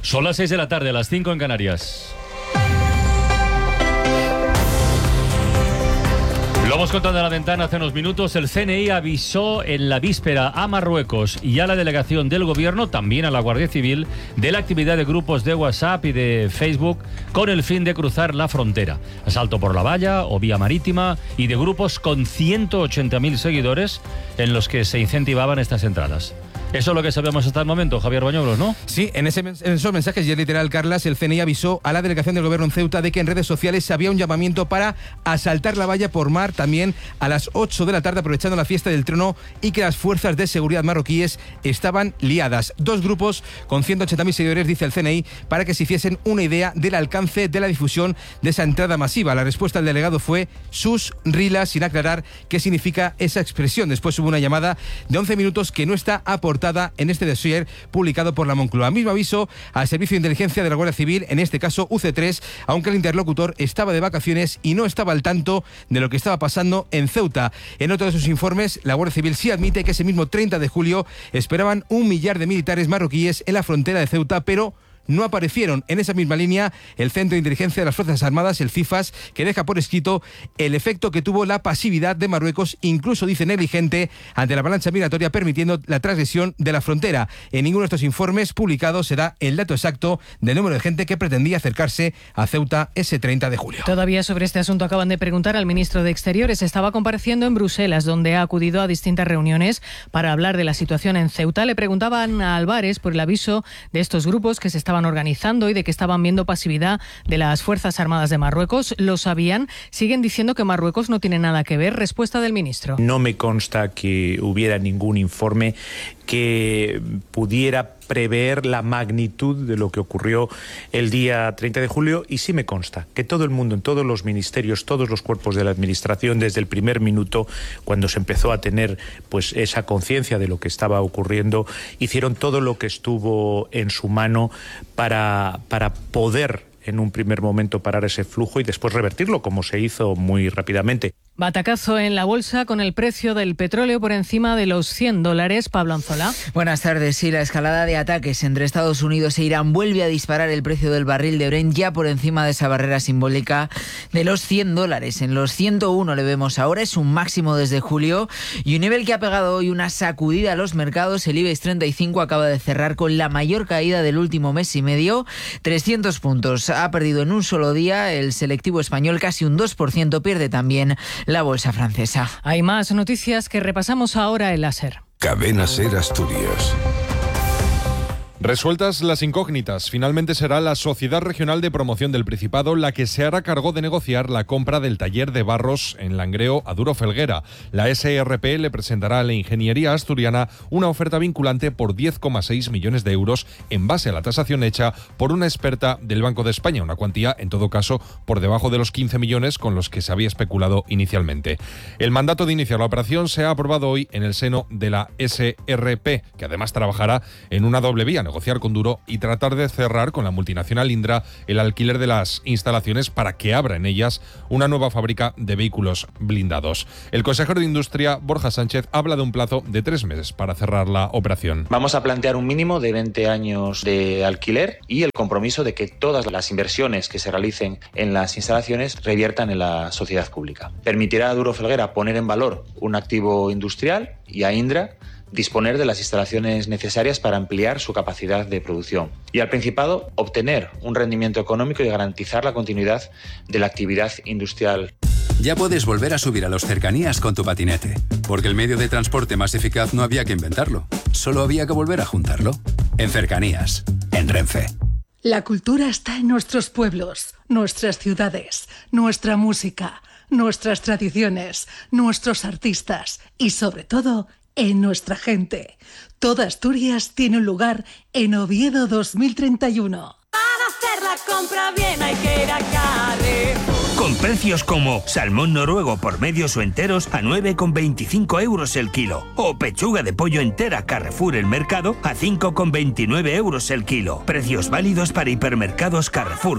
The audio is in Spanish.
Son las 6 de la tarde, las 5 en Canarias. Lo hemos contado en la ventana hace unos minutos. El CNI avisó en la víspera a Marruecos y a la delegación del gobierno, también a la Guardia Civil, de la actividad de grupos de WhatsApp y de Facebook con el fin de cruzar la frontera. Asalto por la valla o vía marítima y de grupos con 180.000 seguidores en los que se incentivaban estas entradas. Eso es lo que sabemos hasta el momento, Javier Bañuelos, ¿no? Sí, en esos mensajes, y es literal, Carlas, el CNI avisó a la delegación del gobierno en Ceuta de que en redes sociales había un llamamiento para asaltar la valla por mar también a las 8 de la tarde, aprovechando la fiesta del trono, y que las fuerzas de seguridad marroquíes estaban liadas. Dos grupos con 180.000 seguidores, dice el CNI, para que se hiciesen una idea del alcance de la difusión de esa entrada masiva. La respuesta del delegado fue sus rilas, sin aclarar qué significa esa expresión. Después hubo una llamada de 11 minutos que no está aportada en este dossier publicado por la Moncloa. Mismo aviso al Servicio de Inteligencia de la Guardia Civil, en este caso UC3, aunque el interlocutor estaba de vacaciones y no estaba al tanto de lo que estaba pasando en Ceuta. En otro de sus informes, la Guardia Civil sí admite que ese mismo 30 de julio esperaban 1 millar de militares marroquíes en la frontera de Ceuta, pero no aparecieron. En esa misma línea, el Centro de Inteligencia de las Fuerzas Armadas, el CIFAS, que deja por escrito el efecto que tuvo la pasividad de Marruecos, incluso dice negligente, ante la avalancha migratoria, permitiendo la transgresión de la frontera. En ninguno de estos informes publicados se da el dato exacto del número de gente que pretendía acercarse a Ceuta ese 30 de julio. Todavía sobre este asunto acaban de preguntar al ministro de Exteriores. Estaba compareciendo en Bruselas, donde ha acudido a distintas reuniones para hablar de la situación en Ceuta. Le preguntaban a Álvarez por el aviso de estos grupos que se estaban organizando y de que estaban viendo pasividad de las Fuerzas Armadas de Marruecos. ¿Lo sabían? Siguen diciendo que Marruecos no tiene nada que ver. Respuesta del ministro. No me consta que hubiera ningún informe que pudiera prever la magnitud de lo que ocurrió el día 30 de julio y sí me consta que todo el mundo, en todos los ministerios, todos los cuerpos de la administración, desde el primer minuto, cuando se empezó a tener pues esa conciencia de lo que estaba ocurriendo, hicieron todo lo que estuvo en su mano para poder en un primer momento parar ese flujo y después revertirlo, como se hizo muy rápidamente. Batacazo en la bolsa con el precio del petróleo por encima de los $100. Pablo Anzola. Buenas tardes. Sí, la escalada de ataques entre Estados Unidos e Irán vuelve a disparar el precio del barril de Brent ya por encima de esa barrera simbólica de los $100. En los 101 le vemos ahora, es un máximo desde julio y un nivel que ha pegado hoy una sacudida a los mercados. El IBEX 35 acaba de cerrar con la mayor caída del último mes y medio, 300 puntos. Ha perdido en un solo día el selectivo español, casi un 2%, pierde también la bolsa francesa. Hay más noticias que repasamos ahora en la SER. Cadena SER Asturias. Resueltas las incógnitas, finalmente será la Sociedad Regional de Promoción del Principado la que se hará cargo de negociar la compra del taller de barros en Langreo a Duro Felguera. La SRP le presentará a la ingeniería asturiana una oferta vinculante por 10,6 millones de euros en base a la tasación hecha por una experta del Banco de España, una cuantía, en todo caso, por debajo de los 15 millones con los que se había especulado inicialmente. El mandato de iniciar la operación se ha aprobado hoy en el seno de la SRP, que además trabajará en una doble vía, negociar con Duro y tratar de cerrar con la multinacional Indra el alquiler de las instalaciones para que abra en ellas una nueva fábrica de vehículos blindados. El consejero de Industria, Borja Sánchez, habla de un plazo de 3 meses para cerrar la operación. Vamos a plantear un mínimo de 20 años de alquiler y el compromiso de que todas las inversiones que se realicen en las instalaciones reviertan en la sociedad pública. Permitirá a Duro Felguera poner en valor un activo industrial y a Indra disponer de las instalaciones necesarias para ampliar su capacidad de producción. Y al Principado, obtener un rendimiento económico y garantizar la continuidad de la actividad industrial. Ya puedes volver a subir a los cercanías con tu patinete, porque el medio de transporte más eficaz no había que inventarlo, solo había que volver a juntarlo. En Cercanías, en Renfe. La cultura está en nuestros pueblos, nuestras ciudades, nuestra música, nuestras tradiciones, nuestros artistas y, sobre todo, en nuestra gente. Toda Asturias tiene un lugar en Oviedo 2031. Para hacer la compra bien hay que ir a Carrefour. Con precios como salmón noruego por medios o enteros a 9,25 euros el kilo. O pechuga de pollo entera Carrefour El Mercado a 5,29 euros el kilo. Precios válidos para hipermercados Carrefour.